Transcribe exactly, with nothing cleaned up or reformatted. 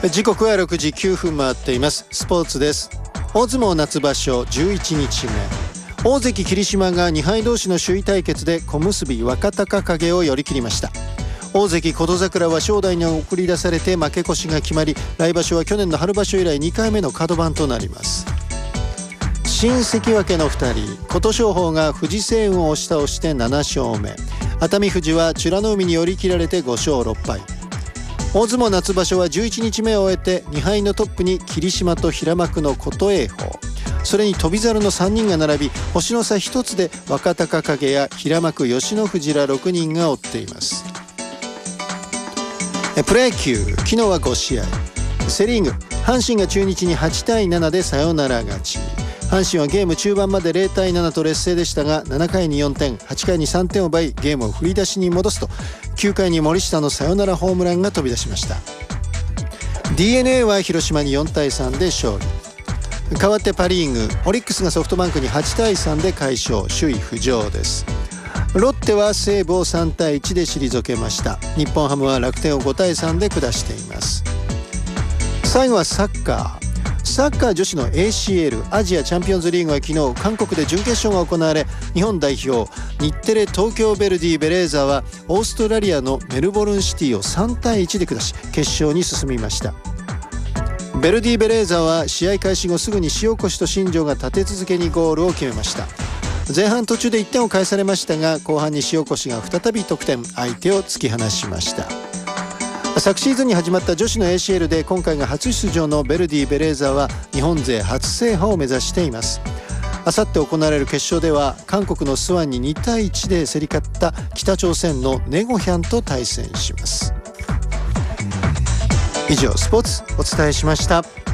時刻はろくじきゅうふん回っています。スポーツです。大相撲夏場所じゅういちにちめ、大関霧島がにはい同士の首位対決で小結若隆景を寄り切りました。大関琴桜は正代に送り出されて負け越しが決まり、来場所は去年の春場所以来にかいめの角番となります。新関脇のふたり、琴勝峰が藤青雲を押し倒してななしょうめ、熱海富士は美ノ海に寄り切られてごしょうろっぱい。大相撲夏場所はじゅういちにちめを終えてにはいのトップに霧島と平幕の琴恵峰、それに翔猿のさんにんが並び、星の差ひとつで若隆景や平幕吉野富士らろくにんが追っています。プロ野球、昨日はごしあい。セリーグ、阪神が中日にはちたいななでサヨナラ勝ち。阪神はゲーム中盤までぜろたいななと劣勢でしたが、ななかいによんてん、はちかいにさんてんを奪いゲームを振り出しに戻すと、きゅうかいに森下のサヨナラホームランが飛び出しました。 ディーエヌエー は広島によんたいさんで勝利。代わってパ・リーグ、オリックスがソフトバンクにはちたいさんで快勝、首位浮上です。ロッテは西武をさんたいいちで退けました。日本ハムは楽天をごたいさんで下しています。最後はサッカー。サッカー女子の エーシーエル アジアチャンピオンズリーグは昨日韓国で準決勝が行われ、日本代表日テレ東京ヴェルディベレーザはオーストラリアのメルボルンシティをさんたいいちで下し決勝に進みました。ヴェルディベレーザは試合開始後すぐに塩越と新庄が立て続けにゴールを決めました。前半途中でいってんを返されましたが、後半に塩越が再び得点、相手を突き放しました。昨シーズンに始まった女子の エーシーエル で今回が初出場のヴェルディベレーザは日本勢初制覇を目指しています。あさって行われる決勝では韓国のスワンににたいいちで競り勝った北朝鮮のネゴヒャンと対戦します。以上、スポーツお伝えしました。